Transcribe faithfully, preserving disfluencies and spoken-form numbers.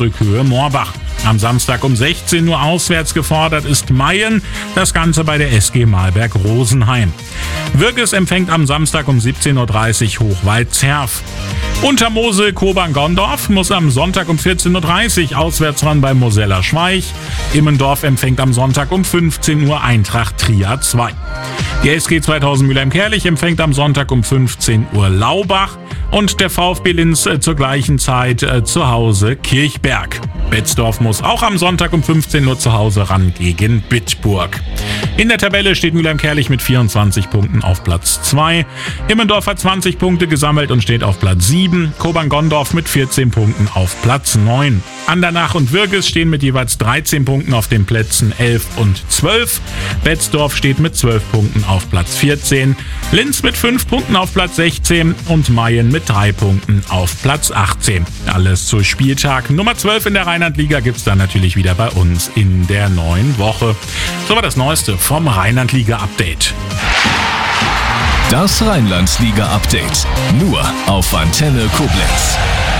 Hunsrückhöhe Moorbach. Am Samstag um sechzehn Uhr auswärts gefordert ist Mayen, das Ganze bei der S G Malberg-Rosenheim. Würges empfängt am Samstag um siebzehn Uhr dreißig Hochwald-Zerf. Untermosel Kobern-Gondorf muss am Sonntag um vierzehn Uhr dreißig auswärts ran bei Mosella Schweich. Immendorf empfängt am Sonntag um fünfzehn Uhr Eintracht Trier zwei. Die S G zweitausend Mülheim-Kärlich empfängt am Sonntag um fünfzehn Uhr Laubach und der VfB Linz äh, zur gleichen Zeit äh, zu Hause Kirchberg. Betzdorf muss auch am Sonntag um fünfzehn Uhr zu Hause ran gegen Bitburg. In der Tabelle steht Mülheim-Kärlich mit vierundzwanzig Punkten auf Platz zwei. Immendorf hat zwanzig Punkte gesammelt und steht auf Platz sieben. Kobern-Gondorf mit vierzehn Punkten auf Platz neun. Andernach und Würges stehen mit jeweils dreizehn Punkten auf den Plätzen elf und zwölf. Betzdorf steht mit zwölf Punkten auf Platz vierzehn. Linz mit fünf Punkten auf Platz sechzehn und Mayen mit drei Punkten auf Platz achtzehn. Alles zu Spieltag Nummer zwölf in der Rheinland-Liga gibt's dann natürlich wieder bei uns in der neuen Woche. So war das Neueste vom Rheinland-Liga-Update. Das Rheinland-Liga-Update. Nur auf Antenne Koblenz.